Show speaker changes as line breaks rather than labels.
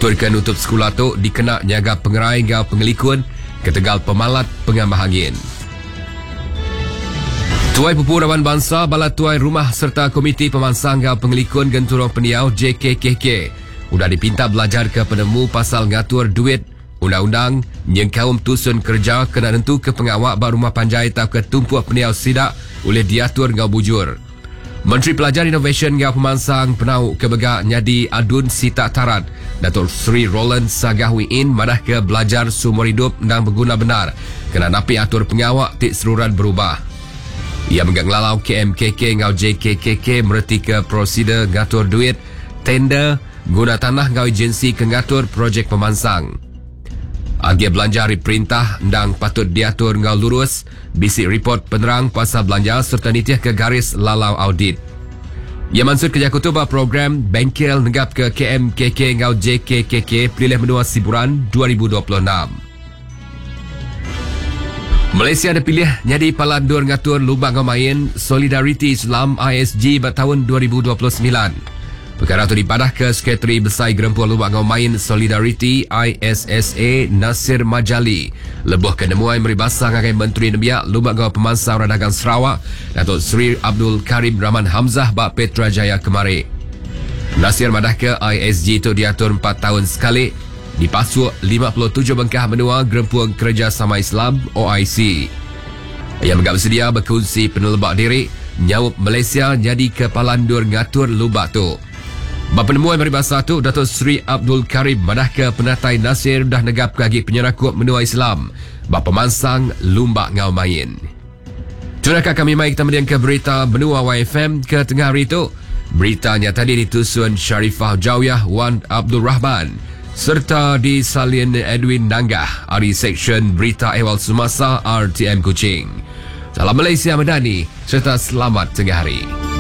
Ngatur ke nutup sekolah tu dikena nyaga pengerai ngau pengelikun ketegal pemalat pengamah angin. Tuai Pupurawan Bangsa Bala Tuai Rumah serta Komiti Pemansang ngau pengelikun Genturong Peniau JKKK sudah dipinta belajar ke penemu pasal ngatur duit undang-undang yang kaum tusun kerja kena nentu ke pengawak bar rumah panjai atau ke tumpuak peniau sidak oleh diatur ngau bujur. Menteri Pelajar Innovation ngau pemansang penau kebegak nyadi adun sita tarat Datuk Sri Roland Sagahwiin madah ke belajar sumber hidup dan berguna benar kena napi atur pengawak tik seruran berubah. Ia mengganglalau KMKK ngau JKKK mereti ke prosedur ngatur duit, tender, guna tanah ngau agensi ke ngatur projek pemansang. Agi belanja hari perintah dan patut diatur ngau lurus, bisi report penerang pasal belanja serta nitiah ke garis lalau audit. Ia mansur kerja kutubah program bengkel nenggap ke KMKK ngau JKKK pilih menua Siburan 2026. Malaysia ada pilih jadi palandur ngatur lubang main Solidarity Islam ISG pada tahun 2029. Perkara itu dipadah ke Sekretari Besar Gerempuan Lubang Main Solidarity ISSA Nasir Majali. Lebuh kenemuan meribasang akan Menteri Nebiak Lubang Pemansang Radagang Sarawak Datuk Sri Abdul Karim Rahman Hamzah bak Petra Jaya kemari. Nasir madah ke ISG itu diatur 4 tahun sekali. Dipasuk 57 bengkah menua Gerempuan Kerjasama Islam OIC. Yang menggap bersedia berkongsi penelebak diri nyawup Malaysia jadi kepalandur ngatur lubak tu. Bapa penemuan peribahasa tu Datuk Sri Abdul Karim madah ke penatai Nasir dah negap kaki penyerakut menua Islam bapa pemansang lumbak ngau main. Cunakah kami mai kita median ke berita benua YFM ke tengah hari tu. Beritanya tadi ditusun Sharifah Jawiyah Wan Abdul Rahman serta disalin Edwin Nanggah dari Seksyen Berita Ehwal Semasa RTM Kuching. Salam Malaysia Madani serta selamat tengah hari.